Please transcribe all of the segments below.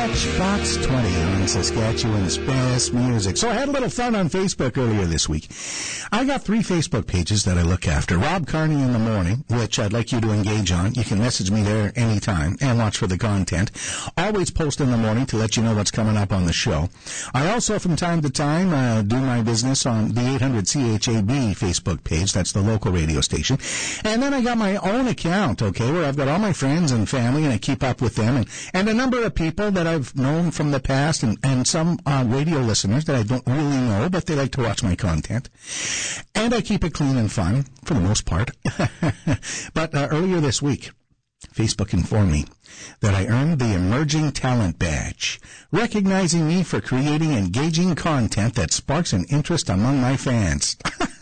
Matchbox 20 on Saskatchewan's best music. So I had a little fun on Facebook earlier this week. I got 3 Facebook pages that I look after. Rob Carney in the Morning, which I'd like you to engage on. You can message me there anytime and watch for the content. Always post in the morning to let you know what's coming up on the show. I also, from time to time, do my business on the 800 CHAB Facebook page. That's the local radio station. And then I got my own account, okay, where I've got all my friends and family, and I keep up with them, and a number of people that I've known from the past, and some radio listeners that I don't really know, but they like to watch my content. And I keep it clean and fun, for the most part. But earlier this week, Facebook informed me that I earned the Emerging Talent Badge, recognizing me for creating engaging content that sparks an interest among my fans.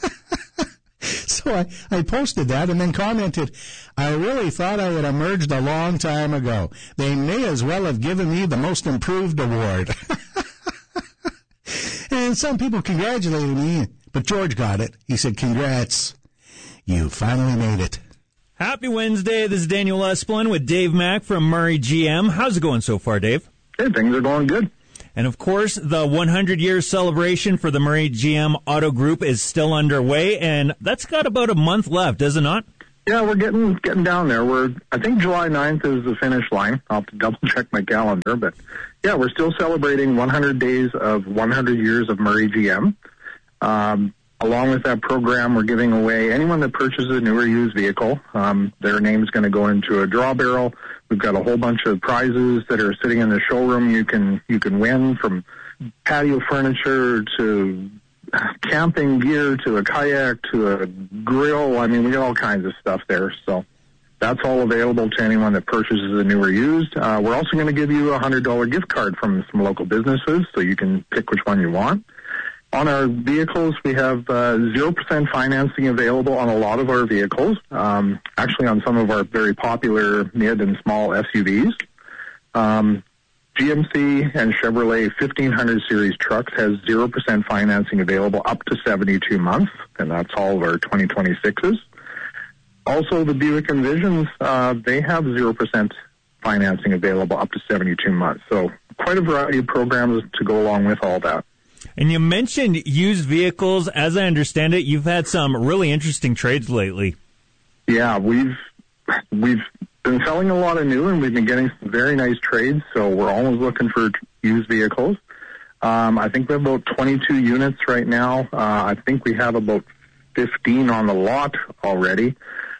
So I posted that and then commented, I really thought I had emerged a long time ago. They may as well have given me the Most Improved award. And some people congratulated me, but George got it. He said, congrats. You finally made it. Happy Wednesday. This is Daniel Esplin with Dave Mack from Murray GM. How's it going so far, Dave? Hey, things are going good. And, of course, the 100-year celebration for the Murray GM Auto Group is still underway, and that's got about a month left, does it not? Yeah, we're getting down there. I think July 9th is the finish line. I'll have to double-check my calendar. But, yeah, we're still celebrating 100 days of 100 years of Murray GM. Along with that program, we're giving away anyone that purchases a new or used vehicle. Their name is going to go into a draw barrel. We've got a whole bunch of prizes that are sitting in the showroom. You can win, from patio furniture to camping gear to a kayak to a grill. I mean, we got all kinds of stuff there. So that's all available to anyone that purchases a new or used. We're also going to give you a $100 gift card from some local businesses, so you can pick which one you want. On our vehicles, we have 0% financing available on a lot of our vehicles, actually on some of our very popular mid and small SUVs. GMC and Chevrolet 1500 series trucks has 0% financing available up to 72 months, and that's all of our 2026s. Also, the Buick Envisions, they have 0% financing available up to 72 months. So quite a variety of programs to go along with all that. And you mentioned used vehicles. As I understand it, you've had some really interesting trades lately. Yeah, we've been selling a lot of new, and we've been getting some very nice trades, so we're always looking for used vehicles. I think we have about 22 units right now. I think we have about 15 on the lot already.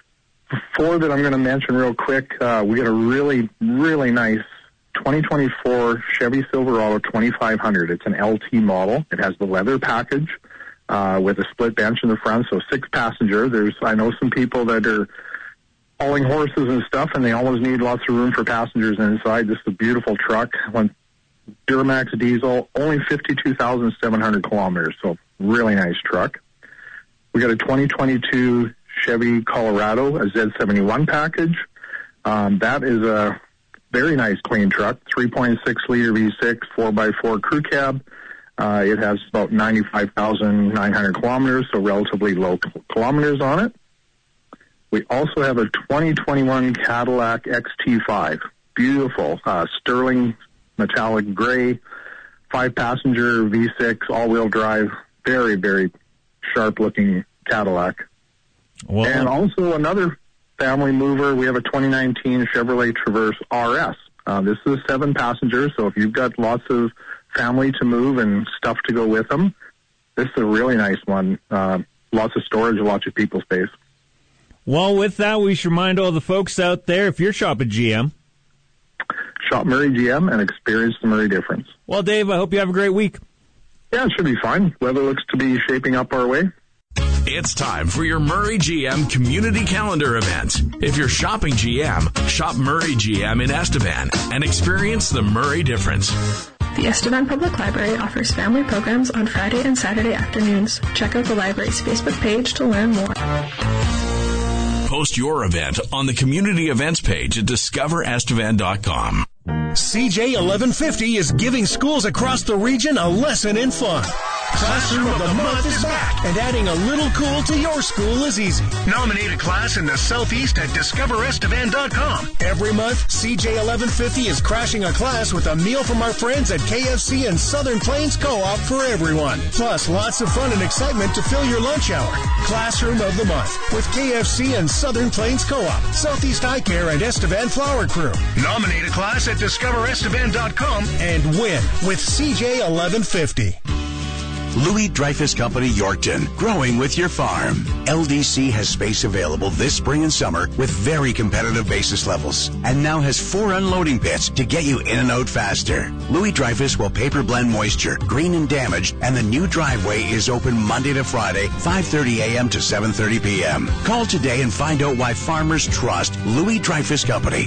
4 that I'm going to mention real quick. We got a really, really nice 2024 Chevy Silverado 2500. It's an LT model. It has the leather package with a split bench in the front, so 6 passenger. I know some people that are hauling horses and stuff, and they always need lots of room for passengers inside. This is a beautiful truck. Went Duramax diesel, only 52,700 kilometers, so really nice truck. We got a 2022 Chevy Colorado, a Z71 package. That is a very nice clean truck, 3.6 liter V6, 4x4 crew cab. It has about 95,900 kilometers, so relatively low kilometers on it. We also have a 2021 Cadillac XT5, beautiful, sterling metallic gray, 5-passenger V6, all-wheel drive, very, very sharp-looking Cadillac. Well, and also another family mover, we have a 2019 Chevrolet Traverse RS. This is a 7-passenger, so if you've got lots of family to move and stuff to go with them, this is a really nice one. Lots of storage, lots of people space. Well, with that, we should remind all the folks out there, if you're shopping GM, shop Murray GM and experience the Murray difference. Well, Dave, I hope you have a great week. Yeah, it should be fine. Weather looks to be shaping up our way. It's time for your Murray GM community calendar event. If you're shopping GM, shop Murray GM in Estevan and experience the Murray difference. The Estevan Public Library offers family programs on Friday and Saturday afternoons. Check out the library's Facebook page to learn more. Post your event on the community events page at discoverestevan.com. CJ 1150 is giving schools across the region a lesson in fun. Classroom of the Month is back, and adding a little cool to your school is easy. Nominate a class in the Southeast at DiscoverEstevan.com. Every month, CJ 1150 is crashing a class with a meal from our friends at KFC and Southern Plains Co-op for everyone. Plus, lots of fun and excitement to fill your lunch hour. Classroom of the Month with KFC and Southern Plains Co-op, Southeast Eye Care, and Estevan Flower Crew. Nominate a class at DiscoverEstevan.com and win with CJ 1150. Louis Dreyfus Company, Yorkton, growing with your farm. LDC has space available this spring and summer with very competitive basis levels, and now has 4 unloading pits to get you in and out faster. Louis Dreyfus will paper blend moisture, green and damaged, and the new driveway is open Monday to Friday, 5:30 a.m. to 7:30 p.m. Call today and find out why farmers trust Louis Dreyfus Company,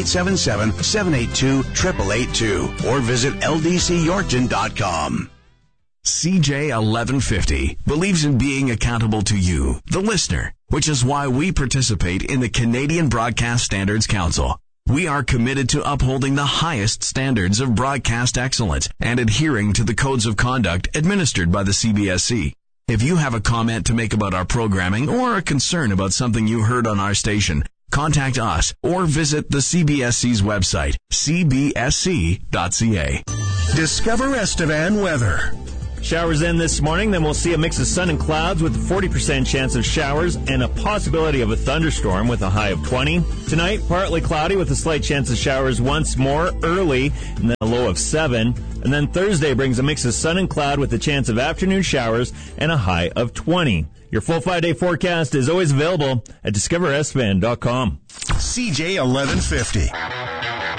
1-877-782-8882, or visit ldcyorkton.com. CJ 1150 believes in being accountable to you, the listener, which is why we participate in the Canadian Broadcast Standards Council. We are committed to upholding the highest standards of broadcast excellence and adhering to the codes of conduct administered by the CBSC. If you have a comment to make about our programming or a concern about something you heard on our station, contact us or visit the CBSC's website, cbsc.ca. Discover Estevan weather. Showers in this morning, then we'll see a mix of sun and clouds with a 40% chance of showers and a possibility of a thunderstorm with a high of 20. Tonight, partly cloudy with a slight chance of showers once more early and then a low of 7. And then Thursday brings a mix of sun and cloud with a chance of afternoon showers and a high of 20. Your full 5-day forecast is always available at discoverestevan.com. CJ 1150.